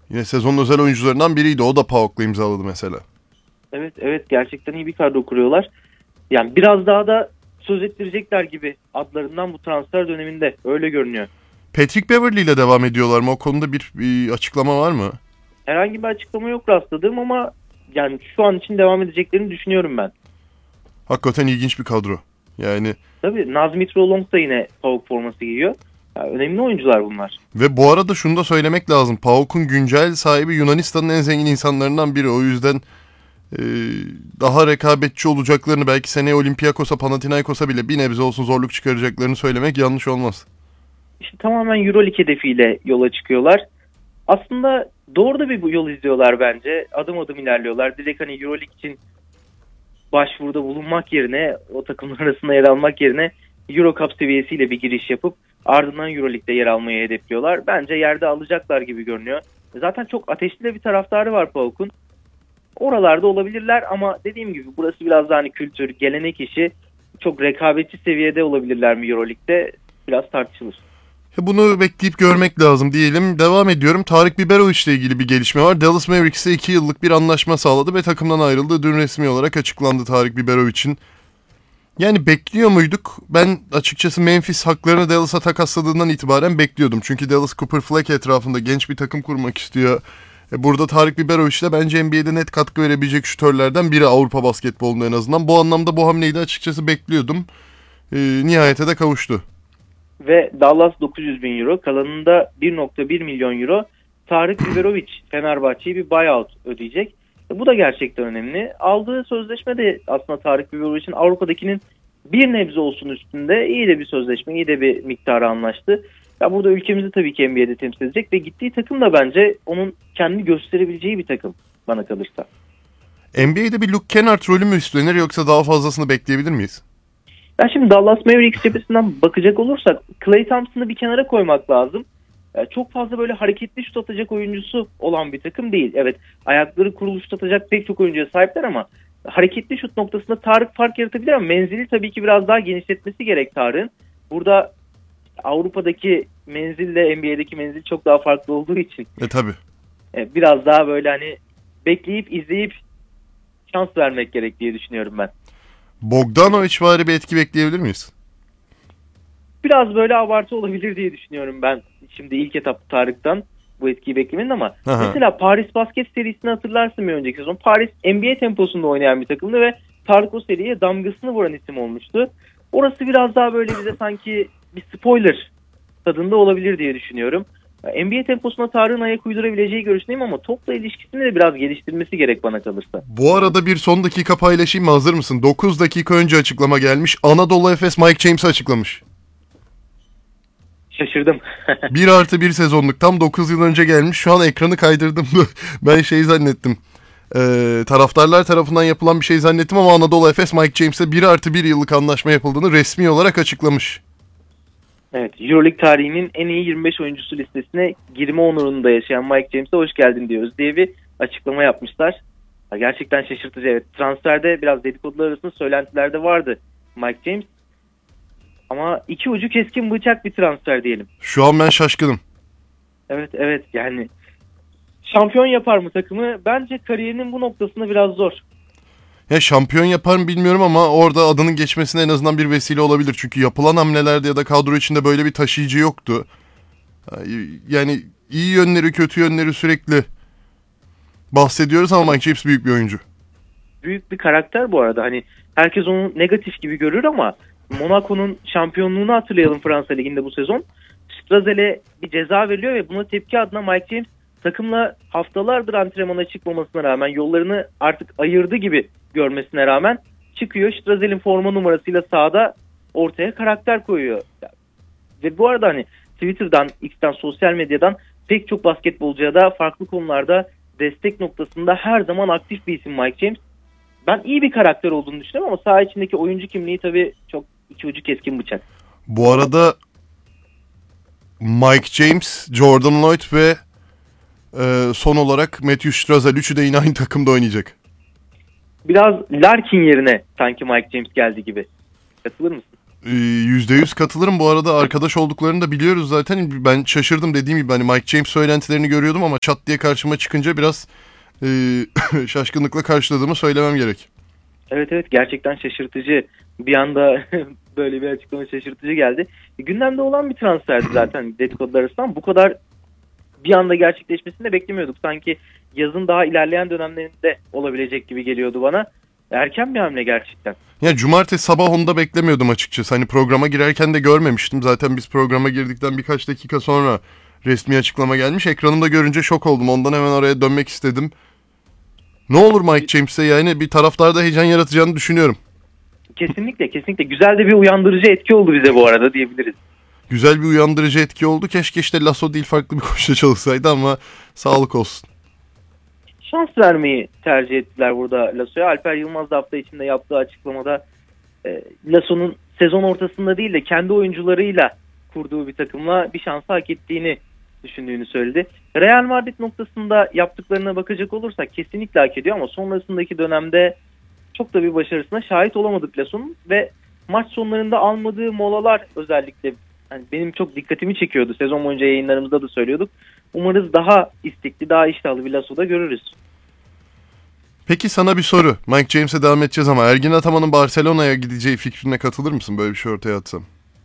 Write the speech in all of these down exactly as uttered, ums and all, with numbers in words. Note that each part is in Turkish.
Yine sezonun özel oyuncularından biriydi. O da PAOK'la imzaladı mesela. Evet evet gerçekten iyi bir kadro kuruyorlar. Yani biraz daha da söz ettirecekler gibi adlarından bu transfer döneminde. Öyle görünüyor. Patrick Beverley ile devam ediyorlar mı? O konuda bir, bir açıklama var mı? Herhangi bir açıklama yok rastladığım ama yani şu an için devam edeceklerini düşünüyorum ben. Hakikaten ilginç bir kadro. Yani Tabii Naz Mitrolong da yine PAOK forması giyiyor. Yani önemli oyuncular bunlar. ve bu arada şunu da söylemek lazım. PAOK'un güncel sahibi Yunanistan'ın en zengin insanlarından biri. O yüzden e, daha rekabetçi olacaklarını, belki seneye Olympiakos'a, Panathinaikos'a bile bir nebze olsun zorluk çıkaracaklarını söylemek yanlış olmaz. İşte tamamen Euroleague hedefiyle yola çıkıyorlar. Aslında doğru da bir bu yol izliyorlar bence. Adım adım ilerliyorlar. Direkt hani Euroleague için başvuruda bulunmak yerine, o takımlar arasında yer almak yerine Euro Cup seviyesiyle bir giriş yapıp ardından Euroleague'de yer almayı hedefliyorlar. Bence yerde alacaklar gibi görünüyor. Zaten çok ateşli de bir taraftarı var PAOK'un. Oralarda olabilirler ama dediğim gibi burası biraz daha hani kültür, gelenek işi. Çok rekabetçi seviyede olabilirler mi Euroleague'de? Biraz tartışılır. Bunu bekleyip görmek lazım diyelim. Devam ediyorum. Tarık Biberovic ile ilgili bir gelişme var. Dallas Mavericks'e iki yıllık bir anlaşma sağladı ve takımdan ayrıldığı dün resmi olarak açıklandı Tarık Biberovic'in. Yani bekliyor muyduk? Ben açıkçası Memphis haklarını Dallas'a takasladığından itibaren bekliyordum. Çünkü Dallas Cooper Fleck etrafında genç bir takım kurmak istiyor. E burada Tarık Biberovic de bence N B A'de net katkı verebilecek şütörlerden biri Avrupa basketbolunda en azından. Bu anlamda bu hamleyi de açıkçası bekliyordum. E, nihayete de kavuştu. Ve Dallas dokuz yüz bin euro, kalanında bir nokta bir milyon euro Tarık Biberovic Fenerbahçe'ye bir buyout ödeyecek. Bu da gerçekten önemli. Aldığı sözleşme de aslında Tarık Biberovic'in Avrupa'dakinin bir nebze olsun üstünde iyi de bir sözleşme, iyi de bir miktarı anlaştı. Ya burada ülkemizi tabii ki N B A'de temsil edecek ve gittiği takım da bence onun kendini gösterebileceği bir takım bana kalırsa. N B A'de bir Luke Kennard rolü mü üstlenir yoksa daha fazlasını bekleyebilir miyiz? Ya şimdi Dallas Mavericks cephesinden bakacak olursak Klay Thompson'ı bir kenara koymak lazım. Çok fazla böyle hareketli şut atacak oyuncusu olan bir takım değil. Evet, ayakları kurulu şut atacak pek çok oyuncuya sahipler ama hareketli şut noktasında Tarık fark yaratabilir ama menzili tabii ki biraz daha genişletmesi gerek Tarık'ın. Burada Avrupa'daki menzille N B A'deki menzil çok daha farklı olduğu için. E tabii. Biraz daha böyle hani bekleyip izleyip şans vermek gerek diye düşünüyorum ben. Bogdanovic vari bir etki bekleyebilir miyiz? Biraz böyle abartı olabilir diye düşünüyorum ben. Şimdi ilk etapta Tarık'tan bu etkiyi beklemenin ama Aha. mesela Paris Basket serisini hatırlarsın bir önceki sezon. Paris N B A temposunda oynayan bir takımdı ve Tarık o seriye damgasını vuran isim olmuştu. Orası biraz daha böyle bize sanki bir spoiler tadında olabilir diye düşünüyorum. N B A temposuna Tarık'ın ayak uydurabileceği görüşündeyim ama topla ilişkisini de biraz geliştirmesi gerek bana kalırsa. Bu arada bir son dakika paylaşayım mı? Hazır mısın? dokuz dakika önce açıklama gelmiş. Anadolu Efes Mike James'i açıklamış. Şaşırdım. bir artı bir sezonluk tam dokuz yıl önce gelmiş. Şu an ekranı kaydırdım. Ben şey zannettim. Ee, taraftarlar tarafından yapılan bir şey zannettim ama Anadolu Efes Mike James'e bir artı bir yıllık anlaşma yapıldığını resmi olarak açıklamış. Evet, Euroleague tarihinin en iyi yirmi beş oyuncusu listesine girme onurunda yaşayan Mike James'e hoş geldin diyoruz diye bir açıklama yapmışlar. Gerçekten şaşırtıcı. Evet, transferde biraz dedikodular arasında söylentilerde vardı Mike James. Ama iki ucu keskin bıçak bir transfer diyelim. Şu an ben şaşkınım. Evet evet yani şampiyon yapar mı takımı? Bence kariyerinin bu noktasında biraz zor. Ya şampiyon yapar mı bilmiyorum ama orada adının geçmesine en azından bir vesile olabilir. Çünkü yapılan hamlelerde ya da kadro içinde böyle bir taşıyıcı yoktu. Yani iyi yönleri kötü yönleri sürekli bahsediyoruz ama Mike James büyük bir oyuncu. Büyük bir karakter bu arada. Hani herkes onu negatif gibi görür ama Monaco'nun şampiyonluğunu hatırlayalım Fransa Ligi'nde bu sezon. Strazel'e bir ceza veriliyor ve buna tepki adına Mike James takımla haftalardır antrenmana çıkmamasına rağmen yollarını artık ayırdı gibi görmesine rağmen çıkıyor. Strazel'in forma numarasıyla sahada ortaya karakter koyuyor. Ve bu arada hani Twitter'dan, X'ten, sosyal medyadan pek çok basketbolcuya da farklı konularda destek noktasında her zaman aktif bir isim Mike James. Ben iyi bir karakter olduğunu düşünüyorum ama saha içindeki oyuncu kimliği tabii çok iki ucu keskin bıçak. Bu arada Mike James, Jordan Lloyd ve e, son olarak Matthew Strazel üçü de yine aynı takımda oynayacak. Biraz Larkin yerine sanki Mike James geldi gibi. Katılır mısın? Ee, yüzde yüz katılırım. Bu arada arkadaş olduklarını da biliyoruz zaten. Ben şaşırdım, dediğim gibi hani Mike James söylentilerini görüyordum ama çat diye karşıma çıkınca biraz e, şaşkınlıkla karşıladığımı söylemem gerek. Evet evet, gerçekten şaşırtıcı. Bir anda böyle bir açıklama şaşırtıcı geldi. E, gündemde olan bir transferdi zaten dedikodular arasından. Bu kadar bir anda gerçekleşmesini de beklemiyorduk. Sanki yazın daha ilerleyen dönemlerinde olabilecek gibi geliyordu bana. Erken bir hamle gerçekten. Ya cumartesi sabah onda beklemiyordum açıkçası. Hani programa girerken de görmemiştim. Zaten biz programa girdikten birkaç dakika sonra resmi açıklama gelmiş. Ekranımda görünce şok oldum. Ondan hemen oraya dönmek istedim. Ne olur Mike James'e, yani bir taraftarda heyecan yaratacağını düşünüyorum. Kesinlikle kesinlikle. Güzel de bir uyandırıcı etki oldu bize bu arada diyebiliriz. Güzel bir uyandırıcı etki oldu. Keşke işte Lasso değil farklı bir koçla çalışsaydı ama sağlık olsun. Şans vermeyi tercih ettiler burada Lasso'ya. Alper Yılmaz da hafta içinde yaptığı açıklamada e, Lasso'nun sezon ortasında değil de kendi oyuncularıyla kurduğu bir takımla bir şansı hak ettiğini düşündüğünü söyledi. Real Madrid noktasında yaptıklarına bakacak olursak kesinlikle hak ediyor ama sonrasındaki dönemde çok da bir başarısına şahit olamadık Lasso'nun ve maç sonlarında almadığı molalar özellikle yani benim çok dikkatimi çekiyordu. Sezon boyunca yayınlarımızda da söylüyorduk. Umarız daha istekli, daha iştahlı bir Lasso'da görürüz. Peki sana bir soru. Mike James'e devam edeceğiz ama Ergin Ataman'ın Barcelona'ya gideceği fikrine katılır mısın, böyle bir şey ortaya atsam?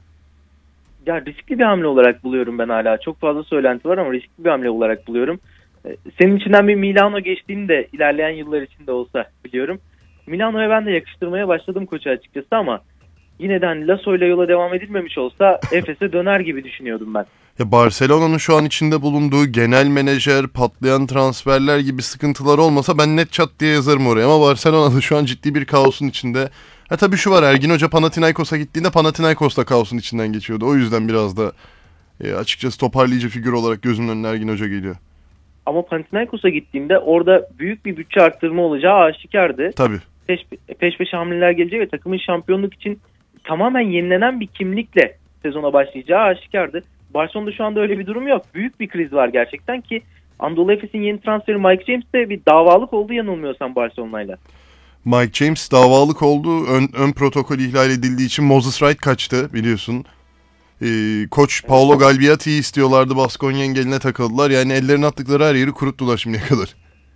Ya riskli bir hamle olarak buluyorum ben hala. Çok fazla söylenti var ama riskli bir hamle olarak buluyorum. Senin içinden bir Milano geçtiğini de ilerleyen yıllar içinde olsa biliyorum. Milano'ya ben de yakıştırmaya başladım koçu açıkçası ama yine de hani Lasso'yla yola devam edilmemiş olsa Efes'e döner gibi düşünüyordum ben. Ya Barcelona'nın şu an içinde bulunduğu genel menajer, patlayan transferler gibi sıkıntılar olmasa ben net çat diye yazarım oraya. Ama Barcelona'da şu an ciddi bir kaosun içinde. Ha tabii şu var, Ergin Hoca Panathinaikos'a gittiğinde Panathinaikos da kaosun içinden geçiyordu. O yüzden biraz da e, açıkçası toparlayıcı figür olarak gözümün önüne Ergin Hoca geliyor. Ama Panathinaikos'a gittiğimde orada büyük bir bütçe arttırma olacağı aşikardı. Tabii. Peş, peş peşe hamleler geleceği ve takımın şampiyonluk için tamamen yenilenen bir kimlikle sezona başlayacağı aşikardı. Barcelona'da şu anda öyle bir durum yok. Büyük bir kriz var gerçekten ki Anadolu Efes'in yeni transferi Mike James de bir davalık oldu yanılmıyorsam Barcelona'yla. Mike James davalık oldu. Ön, ön protokol ihlal edildiği için Moses Wright kaçtı biliyorsun. Ee, koç Paolo Galbiati'yi istiyorlardı. Baskonya'nın eline takıldılar. Yani ellerine attıkları her yeri kuruttular şimdiye kadar.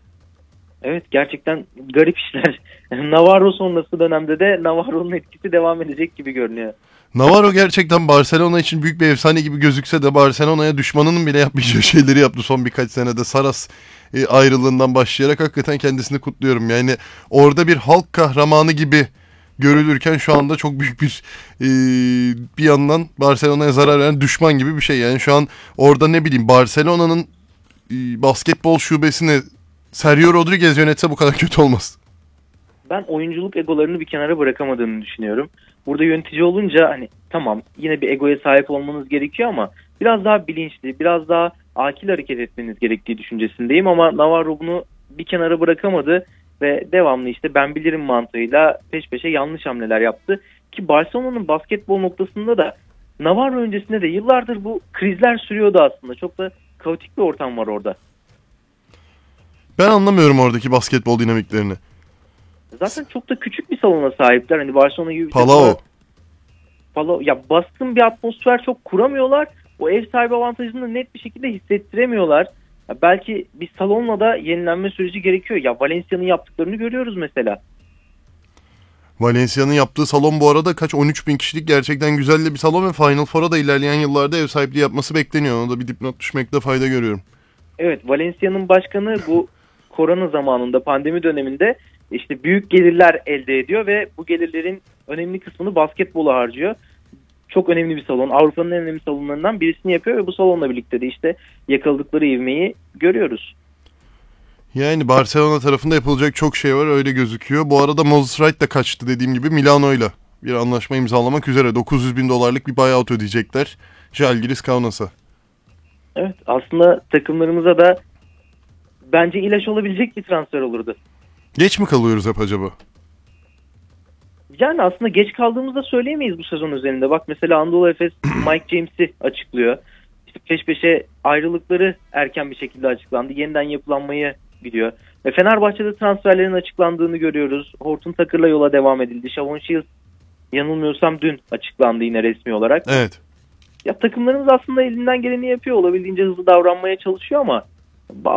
Evet, gerçekten garip işler. Navarro sonrası dönemde de Navarro'nun etkisi devam edecek gibi görünüyor. Navarro gerçekten Barcelona için büyük bir efsane gibi gözükse de Barcelona'ya düşmanının bile yapmayacağı şeyleri yaptı son birkaç senede. Saras e, ayrılığından başlayarak hakikaten kendisini kutluyorum. Yani orada bir halk kahramanı gibi görülürken şu anda çok büyük bir e, bir yandan Barcelona'ya zarar veren düşman gibi bir şey. Yani şu an orada ne bileyim Barcelona'nın e, basketbol şubesini Sergio Rodriguez yönetse bu kadar kötü olmaz. Ben oyunculuk egolarını bir kenara bırakamadığını düşünüyorum. Burada yönetici olunca hani tamam yine bir egoya sahip olmanız gerekiyor ama biraz daha bilinçli, biraz daha akil hareket etmeniz gerektiği düşüncesindeyim ama Navarro bunu bir kenara bırakamadı ve devamlı işte ben bilirim mantığıyla peş peşe yanlış hamleler yaptı. Ki Barcelona'nın basketbol noktasında da Navarro öncesinde de yıllardır bu krizler sürüyordu aslında. Çok da kaotik bir ortam var orada. Ben anlamıyorum oradaki basketbol dinamiklerini. Zaten çok da küçük bir salona sahipler. Hani Barcelona gibi bir Palau. takıma- Palau. Ya baskın bir atmosfer çok kuramıyorlar. O ev sahibi avantajını da net bir şekilde hissettiremiyorlar. Ya belki bir salonla da yenilenme süreci gerekiyor. Ya Valencia'nın yaptıklarını görüyoruz mesela. Valencia'nın yaptığı salon bu arada kaç on üç bin kişilik gerçekten güzel de bir salon ve Final Four'a da ilerleyen yıllarda ev sahipliği yapması bekleniyor. Ona da bir dipnot düşmekte fayda görüyorum. Evet, Valencia'nın başkanı bu korona zamanında, pandemi döneminde işte büyük gelirler elde ediyor ve bu gelirlerin önemli kısmını basketbola harcıyor. Çok önemli bir salon. Avrupa'nın en önemli salonlarından birisini yapıyor ve bu salonla birlikte de işte yakaladıkları ivmeyi görüyoruz. Yani Barcelona tarafında yapılacak çok şey var, öyle gözüküyor. Bu arada Moses Wright da kaçtı dediğim gibi Milano'yla bir anlaşma imzalamak üzere. dokuz yüz bin dolarlık bir buyout ödeyecekler Žalgiris Kaunas'a. Evet, aslında takımlarımıza da bence ilaç olabilecek bir transfer olurdu. Geç mi kalıyoruz hep acaba? Yani aslında geç kaldığımızda söyleyemeyiz bu sezon üzerinde. Bak mesela Anadolu Efes Mike James'i açıklıyor. İşte peş peşe ayrılıkları erken bir şekilde açıklandı. Yeniden yapılanmayı gidiyor. Ve Fenerbahçe'de transferlerin açıklandığını görüyoruz. Horton Tucker'la yola devam edildi. Shavon Shields Yanılmıyorsam dün açıklandı yine resmi olarak. Evet. Ya takımlarımız aslında elinden geleni yapıyor. Olabildiğince hızlı davranmaya çalışıyor ama